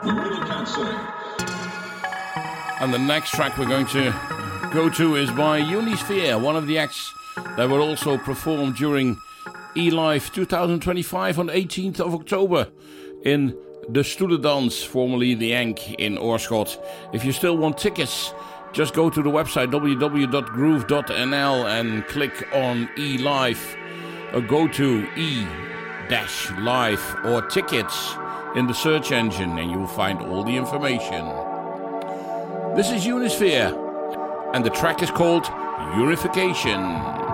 And the next track we're going to go to is by Unisphere, one of the acts that will also perform during eLive 2025 on the 18th of October in the Stoelendans, formerly the Enk in Oorschot. If you still want tickets, just go to the website www.groove.nl and click on eLive, or go to e-live or tickets in the search engine and you will find all the information. This is Unisphere and the track is called Unification.